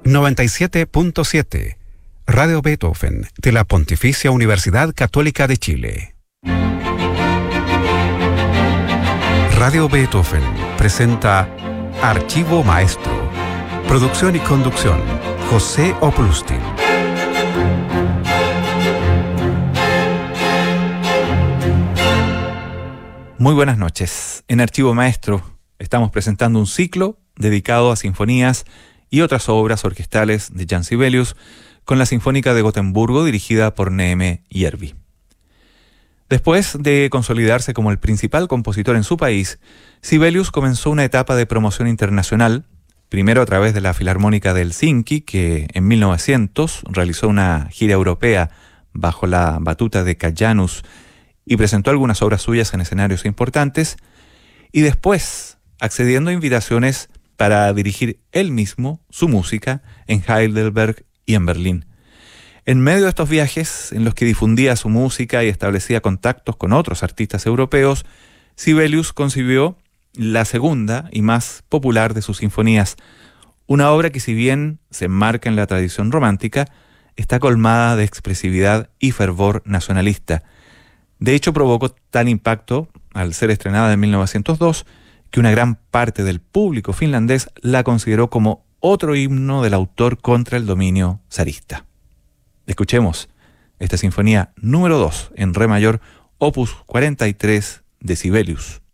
97.7 Radio Beethoven de la Pontificia Universidad Católica de Chile. Radio Beethoven presenta Archivo Maestro. Producción y conducción, José Oplustin. Muy buenas noches. En Archivo Maestro estamos presentando un ciclo dedicado a sinfonías y otras obras orquestales de Jan Sibelius con la Sinfónica de Gotemburgo dirigida por Neeme Järvi. Después de consolidarse como el principal compositor en su país, Sibelius comenzó una etapa de promoción internacional, primero a través de la Filarmónica de Helsinki, que en 1900 realizó una gira europea bajo la batuta de Kai Janus y presentó algunas obras suyas en escenarios importantes, y después accediendo a invitaciones para dirigir él mismo su música en Heidelberg y en Berlín. En medio de estos viajes, en los que difundía su música y establecía contactos con otros artistas europeos, Sibelius concibió la segunda y más popular de sus sinfonías, una obra que, si bien se enmarca en la tradición romántica, está colmada de expresividad y fervor nacionalista. De hecho, provocó tal impacto, al ser estrenada en 1902, que una gran parte del público finlandés la consideró como otro himno del autor contra el dominio zarista. Escuchemos esta sinfonía número 2 en re mayor, opus 43 de Sibelius.